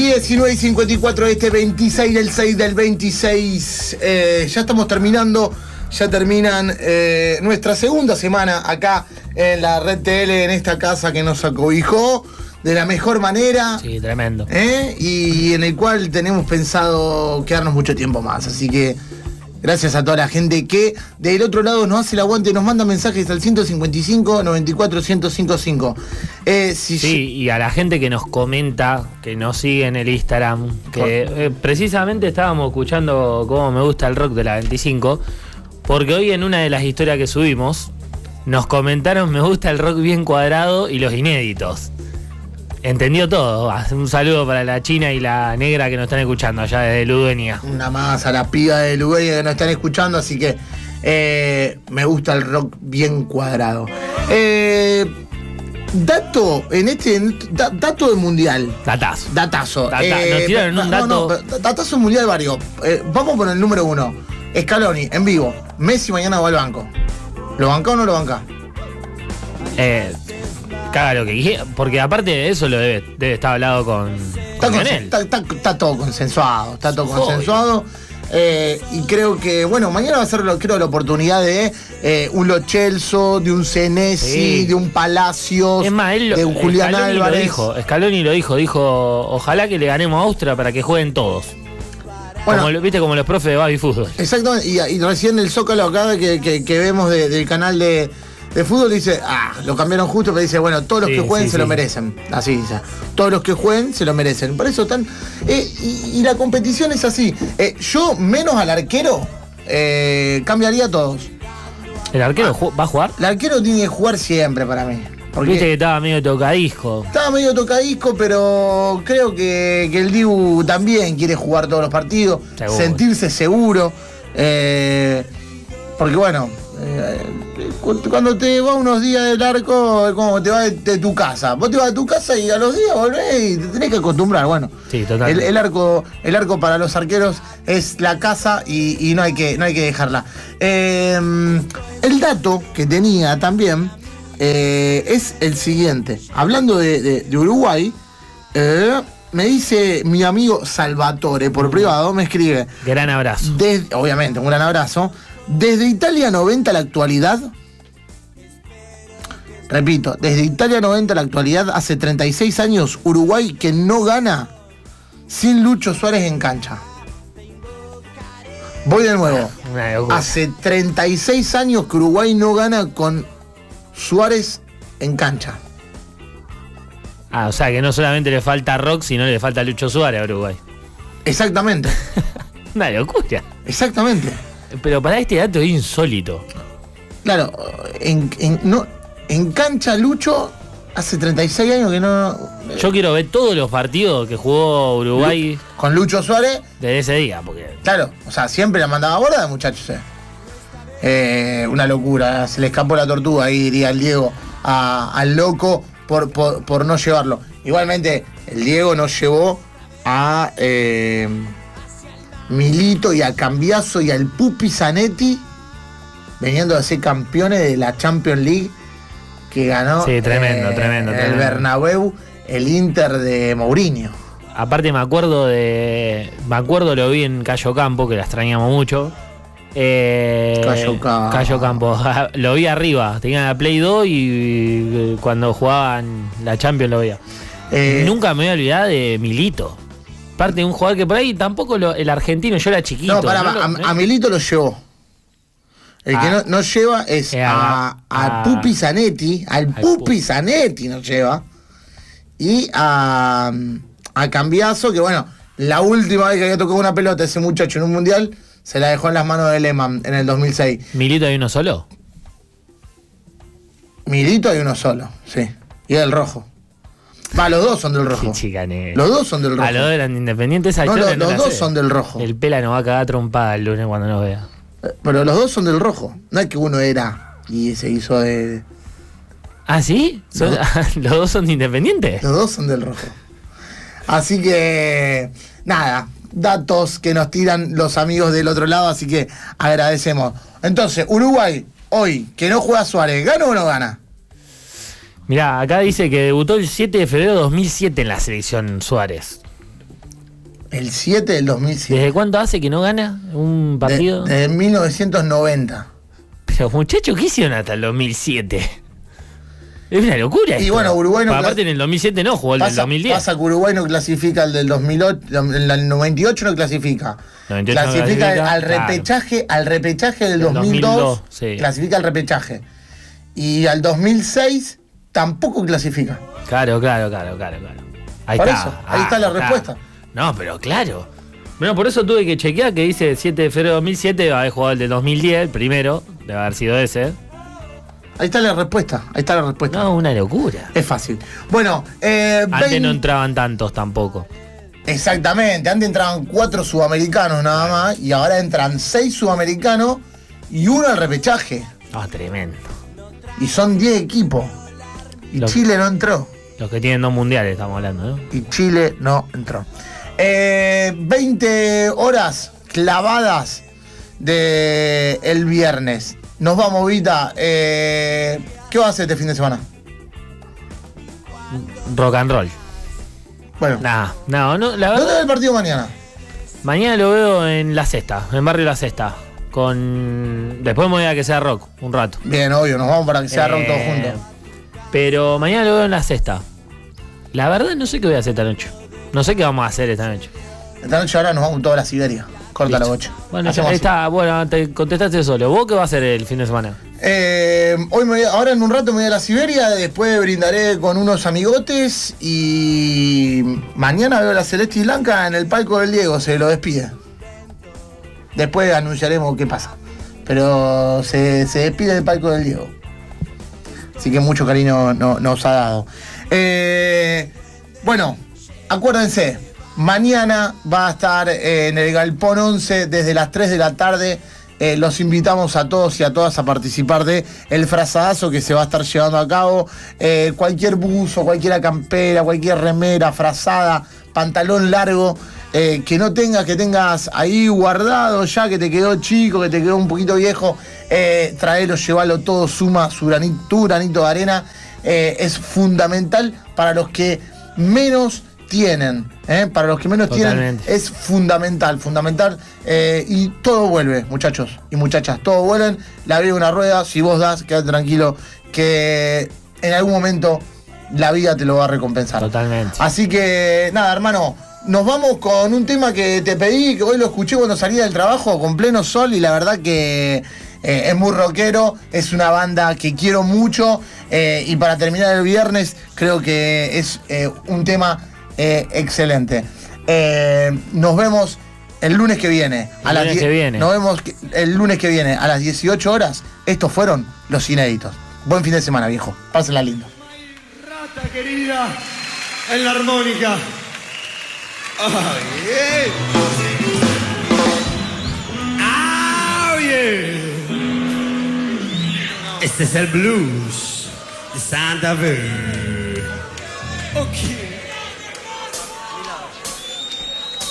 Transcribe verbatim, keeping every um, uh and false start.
diecinueve y cincuenta y cuatro de este veintiséis del seis del veintiséis. Eh, ya estamos terminando, ya terminan eh, nuestra segunda semana acá en la Red T L, en esta casa que nos acobijó de la mejor manera. Sí, tremendo. ¿eh? Y en el cual tenemos pensado quedarnos mucho tiempo más. Así que gracias a toda la gente que del otro lado nos hace el aguante, nos manda mensajes al ciento cincuenta y cinco, noventa y cuatro, ciento cincuenta y cinco. Eh, si sí, y a la gente que nos comenta, que nos sigue en el Instagram, que eh, precisamente estábamos escuchando cómo me gusta el rock de la veinticinco, porque hoy en una de las historias que subimos, nos comentaron me gusta el rock bien cuadrado y los inéditos. Entendió todo. Un saludo para la china y la negra que nos están escuchando allá desde Ludenia. Una más a la piba de Ludenia que nos están escuchando, así que eh, me gusta el rock bien cuadrado. Eh, dato en este da, dato de mundial. Datazo. Datazo. Data, eh, nos tiraron un dato. No, no, datazo mundial varios. Eh, vamos por el número uno. Scaloni, en vivo. Messi mañana va al banco. ¿Lo banca o no lo banca? Eh. Caga lo que dije, porque aparte de eso lo debe, debe estar hablado con, Está, con con, Lionel. está, está, está todo consensuado, está todo Obvio. consensuado. Eh, y creo que, bueno, mañana va a ser lo, creo, la oportunidad de eh, un Lo Celso, de un Senesi, Sí. de un Palacios, Es más, él lo, de un Julián Scaloni Álvarez. Lo dijo, Scaloni lo dijo, dijo, ojalá que le ganemos a Austria para que jueguen todos. Bueno, Como, viste, como los profes de Baby Fútbol. exactamente, y, y recién el Zócalo acá que, que, que vemos de, del canal de, de fútbol dice, ah, lo cambiaron justo, pero dice, bueno, todos los Sí, que jueguen sí, se sí. lo merecen. Así dice. Todos los que jueguen se lo merecen. Por eso están. Eh, y, y la competición es así. Eh, yo, menos al arquero, eh, cambiaría a todos. ¿El arquero ju- va a jugar? El arquero tiene que jugar siempre para mí. Porque Viste que estaba medio tocadisco. estaba medio tocadisco, pero creo que, que el Dibu también quiere jugar todos los partidos, Seguro. sentirse seguro. Eh, porque bueno, eh, cu- cuando te va unos días del arco, es como te vas de, de tu casa. Vos te vas de tu casa y a los días volvés y te tenés que acostumbrar. Bueno, Sí, totalmente. el, el arco, el arco para los arqueros es la casa y, y no hay que, no hay que dejarla. Eh, el dato que tenía también. Eh, es el siguiente. Hablando de, de, de Uruguay, eh, me dice mi amigo Salvatore por privado, me escribe, Gran abrazo. desde, obviamente, un gran abrazo. Desde Italia noventa a la actualidad, repito, desde Italia noventa a la actualidad, hace treinta y seis años, Uruguay que no gana sin Lucho Suárez en cancha. Voy de nuevo. Una locura. Hace treinta y seis años que Uruguay no gana con Suárez en cancha. Ah, o sea que no solamente le falta rock, sino le falta Lucho Suárez a Uruguay. Exactamente, Una locura. exactamente. Pero para este dato es insólito. Claro, en, en- no, en cancha Lucho hace treinta y seis años que no... Yo quiero ver todos los partidos que jugó Uruguay Con Lucho Suárez, desde ese día, porque claro, o sea, siempre la mandaba a borda, muchachos. Eh. Eh, una locura, se le escapó la tortuga ahí, diría el Diego, a- al loco por, por, por no llevarlo. Igualmente, el Diego no llevó a eh, Milito y a Cambiaso y al Pupi Zanetti, veniendo a ser campeones de la Champions League que ganó Sí, tremendo, tremendo, el tremendo. Bernabéu, el Inter de Mourinho. aparte me acuerdo de. Me acuerdo, lo vi en Cayo Campo, que la extrañamos mucho. Eh, Cayo Campo. Cayo Campo. Lo vi arriba, tenía la Play dos y eh, cuando jugaban la Champions lo veía. Eh, Nunca me voy a olvidar de Milito. Parte de un jugador que por ahí tampoco lo- el argentino, yo era chiquito. No, pará, ¿no? lo- a, a Milito lo llevó. El que Ah. no, no lleva es Eh, a, a- a a- Pupi Zanetti, al al Pupi Pupi. Zanetti nos lleva. Y a, a Cambiaso, que bueno, la última vez que había tocado una pelota ese muchacho en un mundial, se la dejó en las manos de Lehmann en el dos mil seis. ¿Milito hay uno solo? Milito hay uno solo, sí. Y el rojo. Va, los dos son del rojo. Qué chicanero. Los dos son del rojo. A los dos eran independientes. Esa No, historia no, no los la dos sé. son del rojo. El Pela nos va a cagar trompada el lunes cuando nos vea. Eh, Pero los dos son del rojo. No es que uno era y se hizo de... ¿Ah, sí? ¿Son- ¿Los dos son independientes? Los dos son del rojo. Así que, nada, datos que nos tiran los amigos del otro lado, así que agradecemos. Entonces, Uruguay, hoy, que no juega Suárez, ¿gana o no gana? Mirá, acá dice que debutó el siete de febrero de dos mil siete en la selección Suárez. El siete del dos mil siete. ¿Desde cuánto hace que no gana un partido? De, desde mil novecientos noventa. Pero muchachos, ¿qué hicieron hasta el dos mil siete? Es una locura. Y esto. bueno, Uruguay no. Aparte, en el dos mil siete no jugó el pasa, del dos mil diez. Pasa que Uruguay no clasifica el del dos mil ocho, en el noventa y ocho no clasifica. noventa y ocho clasifica no clasifica, al claro. repechaje, al repechaje del El dos mil dos, dos mil dos, sí. clasifica al repechaje. Y al dos mil seis tampoco clasifica. Claro, claro, claro, claro, claro. Ahí Por está. eso, ahí está la respuesta. No, pero claro. Bueno, por eso tuve que chequear que dice siete de febrero de dos mil siete, va a haber jugado el de dos mil diez, el primero, debe haber sido ese. Ahí está la respuesta, ahí está la respuesta. No, una locura. Es fácil. Bueno, eh, Antes veinte no entraban tantos tampoco. Exactamente, antes entraban cuatro sudamericanos nada más, y ahora entran seis sudamericanos y uno al repechaje. Ah, tremendo. Y son diez equipos. Y Los- Chile no entró. Los que tienen dos mundiales estamos hablando, ¿no? Y Chile no entró. Eh, veinte horas clavadas de el viernes. Nos vamos, Vita. Eh, ¿Qué vas a hacer este fin de semana? Rock and roll. Bueno, Nah, no, no, la ¿dónde verdad. va el partido mañana? Mañana lo veo en La Cesta, en Barrio La Cesta. Con. Después me voy a que sea rock, un rato. Bien, obvio, nos vamos para que sea Eh, rock todos juntos. Pero mañana lo veo en La Cesta. La verdad no sé qué voy a hacer esta noche. No sé qué vamos a hacer esta noche. Esta noche ahora nos vamos toda la Siberia. Corta la Listo. bocha. Bueno, Hacemos ya así. está, bueno, te contestaste solo. ¿Vos qué vas a hacer el fin de semana? Eh, hoy me voy a- ahora en un rato me voy a la Siberia, después brindaré con unos amigotes y mañana veo a la Celeste y Blanca en el palco del Diego, se lo despide. Después anunciaremos qué pasa. Pero se, se despide del palco del Diego. Así que mucho cariño no- nos ha dado. Eh, bueno, acuérdense, mañana va a estar eh, en el Galpón once desde las tres de la tarde. Eh, los invitamos a todos y a todas a participar de el frazadazo que se va a estar llevando a cabo. Eh, cualquier buzo, cualquier campera, cualquier remera, frazada, pantalón largo, eh, que no tengas, que tengas ahí guardado ya, que te quedó chico, que te quedó un poquito viejo, eh, traelo, llévalo todo, suma su granito, tu granito de arena. Eh, es fundamental para los que menos tienen, ¿eh? Para los que menos Totalmente. tienen es fundamental, fundamental, eh, y todo vuelve, muchachos y muchachas, todo vuelven, la vida es una rueda, si vos das, quédate tranquilo, que en algún momento la vida te lo va a recompensar. Totalmente. Así que, nada, hermano, nos vamos con un tema que te pedí, que hoy lo escuché cuando salía del trabajo con pleno sol y la verdad que eh, es muy rockero, es una banda que quiero mucho, eh, y para terminar el viernes creo que es eh, un tema eh, excelente. Eh, nos vemos el lunes que viene. El lunes die- que viene. Nos vemos que- el lunes que viene a las dieciocho horas. Estos fueron los inéditos. Buen fin de semana, viejo. Pásenla lindo. Rata querida, en la armónica. Ay, eh. Ah, yeah. Este es el blues de Santa Fe. Ok.